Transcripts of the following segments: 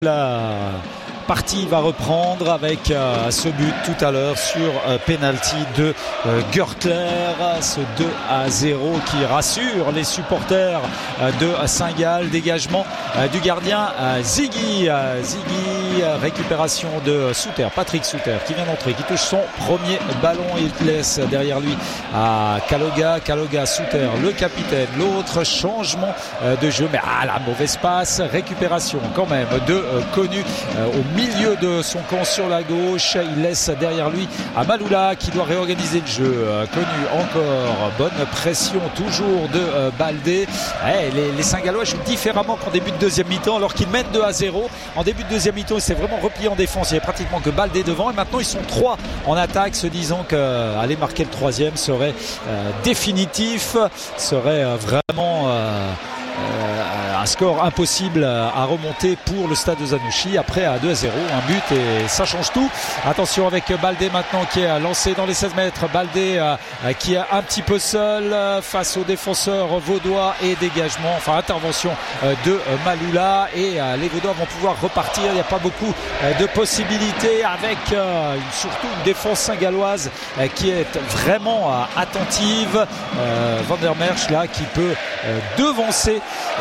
La partie va reprendre avec ce but tout à l'heure sur penalty de Görtler, ce 2-0 qui rassure les supporters de Saint-Gall. Dégagement du gardien Ziggy, récupération de Souter, Patrick Souter qui vient d'entrer, qui touche son premier ballon et il laisse derrière lui à Kaloga, Souter, le capitaine. L'autre changement de jeu, mais la mauvaise passe, récupération quand même de Connu au milieu de son camp sur la gauche. Il laisse derrière lui à Maloula qui doit réorganiser le jeu. Connu encore, bonne pression toujours de Baldé. Les Saint-Gallois jouent différemment qu'en début de deuxième mi-temps alors qu'ils mènent 2-0. En début de deuxième mi-temps, il s'est vraiment replié en défense. Il y avait pratiquement que Baldé devant et maintenant ils sont 3 en attaque, se disant qu'aller marquer le troisième serait définitif, serait vraiment un score impossible à remonter pour le Stade Zanouchi après à 2-0, un but et ça change tout. Attention avec Baldé maintenant qui est lancé dans les 16 mètres. Baldé qui est un petit peu seul face aux défenseurs vaudois et dégagement, enfin intervention de Maloula et les Vaudois vont pouvoir repartir. Il n'y a pas beaucoup de possibilités avec surtout une défense saint-galloise qui est vraiment attentive. Van der Merch là qui peut devancer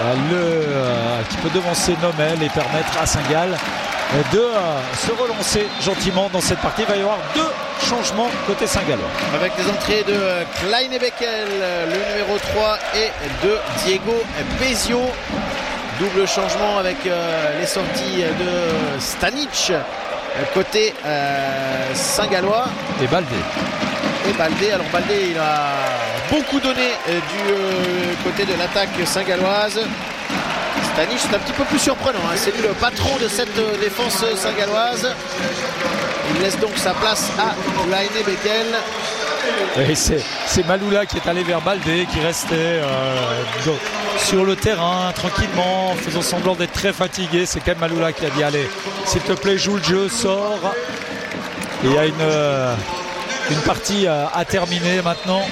Nomel et permettre à Saint-Gall de se relancer gentiment dans cette partie. Il va y avoir 2 changements côté Saint-Gallois. Avec les entrées de Klein et Beckel, le numéro 3, et de Diego Bezio. Double changement avec les sorties de Stanic côté Saint-Gallois. Et Baldé. Alors Baldé, il a beaucoup donné du côté de l'attaque saint-galloise. Stanic, c'est un petit peu plus surprenant, hein. C'est lui le patron de cette défense saint-galloise. Il laisse donc sa place à Klein Beckel. Et c'est Maloula qui est allé vers Baldé, qui restait sur le terrain tranquillement, faisant semblant d'être très fatigué. C'est quand même Maloula qui a dit allez, s'il te plaît, joue le jeu, sors. Et il y a une partie à terminer maintenant.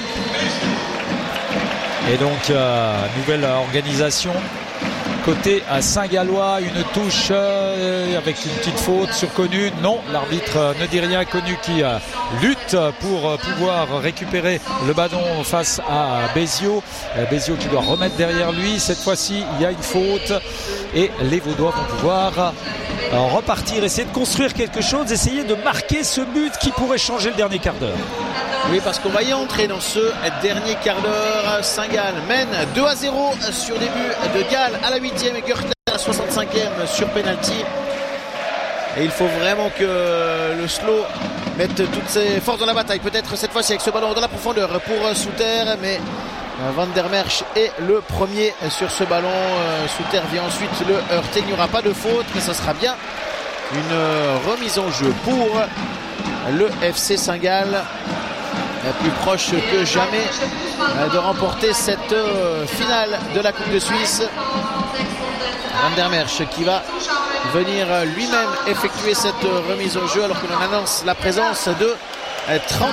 Et donc nouvelle organisation côté à Saint-Gallois, une touche avec une petite faute sur Connu. Non, l'arbitre ne dit rien. Connu qui lutte pour pouvoir récupérer le ballon face à Bezio. Bezio qui doit remettre derrière lui. Cette fois-ci, il y a une faute et les Vaudois vont pouvoir repartir, essayer de construire quelque chose, essayer de marquer ce but qui pourrait changer le dernier quart d'heure. Oui, parce qu'on va y entrer dans ce dernier quart d'heure. Saint-Gall mène 2-0 sur début de Gall à la 8e et Görtler à la 65e sur penalty. Et il faut vraiment que le slow mette toutes ses forces dans la bataille. Peut-être cette fois-ci avec ce ballon dans la profondeur pour Souter, mais Van der Merch est le premier sur ce ballon. Souter vient ensuite le heurter. Il n'y aura pas de faute, mais ça sera bien une remise en jeu pour le FC Saint-Gall, plus proche que jamais de remporter cette finale de la Coupe de Suisse. Van der Merch qui va venir lui-même effectuer cette remise en jeu alors que l'on annonce la présence de 30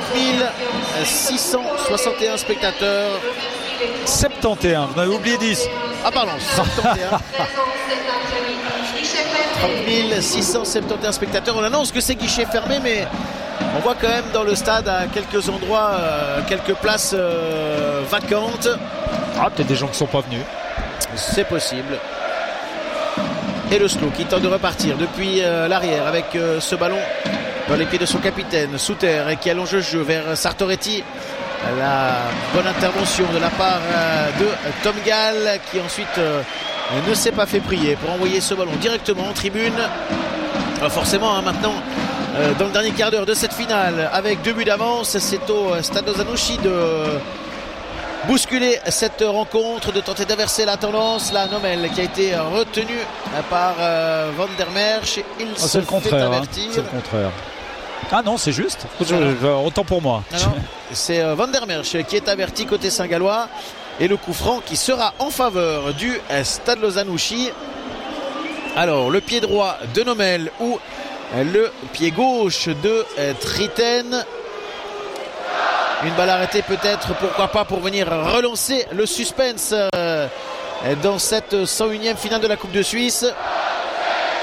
661 spectateurs. 71, vous avez oublié 10. Ah pardon, 71. 30 671 spectateurs. On annonce que c'est guichet fermé, mais on voit quand même dans le stade à quelques endroits quelques places vacantes. Ah, peut-être des gens qui ne sont pas venus. C'est possible. Et le slow qui tente de repartir depuis l'arrière avec ce ballon dans les pieds de son capitaine Souter et qui allonge le jeu vers Sartoretti. La bonne intervention de la part de Tom Gall qui ensuite ne s'est pas fait prier pour envoyer ce ballon directement en tribune. Forcément maintenant dans le dernier quart d'heure de cette finale avec 2 buts d'avance, c'est au Stade Zanouchi de bousculer cette rencontre, de tenter d'inverser la tendance. Là, Nomel qui a été retenu par Van der Merch. C'est le contraire, c'est le contraire. Ah non, c'est juste. Autant pour moi. C'est Van der Merch qui est averti côté Saint-Gallois. Et le coup franc qui sera en faveur du Stade Zanouchi. Alors, le pied droit de Nomel ou le pied gauche de Triten. Une balle arrêtée peut-être, pourquoi pas, pour venir relancer le suspense dans cette 101e finale de la Coupe de Suisse.